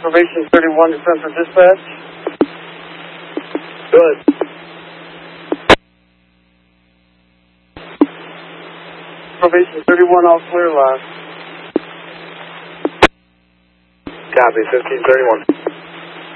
Probation 31 to Central Dispatch. Good. Probation 31, all clear last. Copy, 1531.